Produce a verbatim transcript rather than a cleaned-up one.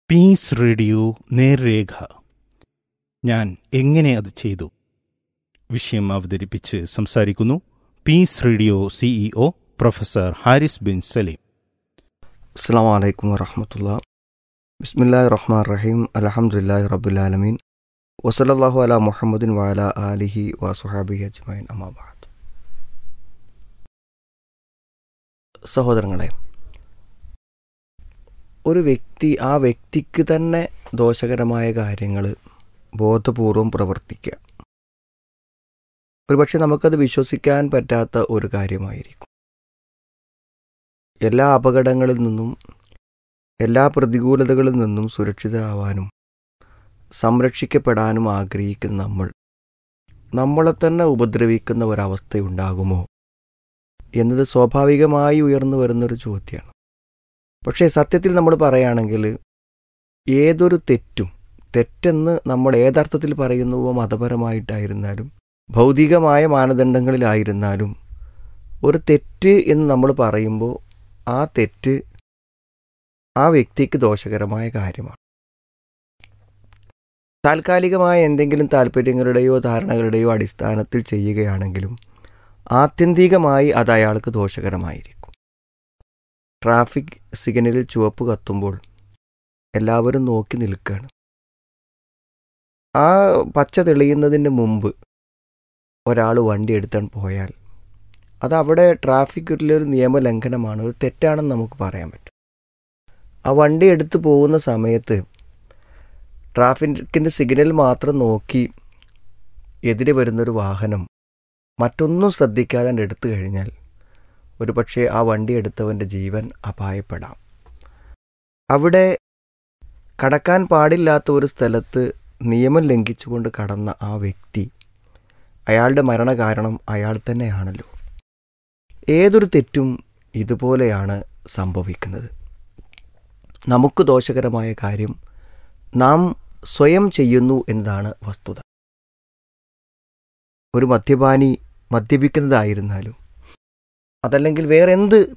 Piece radio നേർരേഖ. ഞാൻ എങ്ങനെ അത് ചെയ്തു? വിഷയം അവതരിപ്പിച്ച് സംസാരിക്കുന്നു piece radio CEO professor Haris bin Saleem. അസ്സലാമു അലൈക്കും വറഹ്മത്തുള്ളാഹി. ബിസ്മില്ലാഹിർ റഹ്മാനിർ റഹീം. അൽഹംദുലില്ലാഹി റബ്ബിൽ ആലമീൻ. വസല്ലല്ലാഹു അലാ മുഹമ്മദിൻ വഅലാ ആലിഹി വസ്വഹാബിഹി അജ്മഈൻ. അമ്മാ ബഅദ്. സഹോദരങ്ങളെ, ഒരു വ്യക്തി ആ വ്യക്തിക്ക് തന്നെ ദോഷകരമായ കാര്യങ്ങൾ ബോധപൂർവം പ്രവർത്തിക്കുക ഒരുപക്ഷെ നമുക്കത് വിശ്വസിക്കാൻ പറ്റാത്ത ഒരു കാര്യമായിരിക്കും. എല്ലാ അപകടങ്ങളിൽ നിന്നും എല്ലാ പ്രതികൂലതകളിൽ നിന്നും സുരക്ഷിതരാവാനും സംരക്ഷിക്കപ്പെടാനും ആഗ്രഹിക്കുന്ന നമ്മൾ നമ്മളെ തന്നെ ഉപദ്രവിക്കുന്ന ഒരവസ്ഥയുണ്ടാകുമോ എന്നത് സ്വാഭാവികമായി ഉയർന്നു വരുന്നൊരു ചോദ്യമാണ്. പക്ഷേ സത്യത്തിൽ നമ്മൾ പറയുകയാണെങ്കിൽ ഏതൊരു തെറ്റും, തെറ്റെന്ന് നമ്മൾ ഏതർത്ഥത്തിൽ പറയുന്നുവോ, മതപരമായിട്ടായിരുന്നാലും ഭൗതികമായ മാനദണ്ഡങ്ങളിലായിരുന്നാലും, ഒരു തെറ്റ് എന്ന് നമ്മൾ പറയുമ്പോൾ ആ തെറ്റ് ആ വ്യക്തിക്ക് ദോഷകരമായ കാര്യമാണ്. താൽക്കാലികമായ എന്തെങ്കിലും താല്പര്യങ്ങളുടെയോ ധാരണകളുടെയോ അടിസ്ഥാനത്തിൽ ചെയ്യുകയാണെങ്കിലും ആത്യന്തികമായി അത് അയാൾക്ക് ദോഷകരമായിരിക്കും. ട്രാഫിക് സിഗ്നലിൽ ചുവപ്പ് കത്തുമ്പോൾ എല്ലാവരും നോക്കി നിൽക്കുകയാണ്. ആ പച്ച തെളിയുന്നതിന് മുമ്പ് ഒരാൾ വണ്ടി എടുത്താൻ പോയാൽ അത് അവിടെ ട്രാഫിക്കിലൊരു നിയമലംഘനമാണ്, ഒരു തെറ്റാണെന്ന് നമുക്ക് പറയാൻ പറ്റും. ആ വണ്ടി എടുത്ത് പോകുന്ന സമയത്ത് ട്രാഫിക്കിൻ്റെ സിഗ്നൽ മാത്രം നോക്കി എതിരെ വരുന്നൊരു വാഹനം മറ്റൊന്നും ശ്രദ്ധിക്കാതെ എടുത്തു കഴിഞ്ഞാൽ ഒരു പക്ഷേ ആ വണ്ടി എടുത്തവൻ്റെ ജീവൻ അപായപ്പെടാം. അവിടെ കടക്കാൻ പാടില്ലാത്ത ഒരു സ്ഥലത്ത് നിയമം ലംഘിച്ചുകൊണ്ട് കടന്ന ആ വ്യക്തി, അയാളുടെ മരണകാരണം അയാൾ തന്നെയാണല്ലോ. ഏതൊരു തെറ്റും ഇതുപോലെയാണ് സംഭവിക്കുന്നത്. നമുക്ക് ദോഷകരമായ കാര്യം നാം സ്വയം ചെയ്യുന്നു എന്നതാണ് വസ്തുത. ഒരു മദ്യപാനി മദ്യപിക്കുന്നതായിരുന്നാലും അതല്ലെങ്കിൽ വേറെ എന്ത്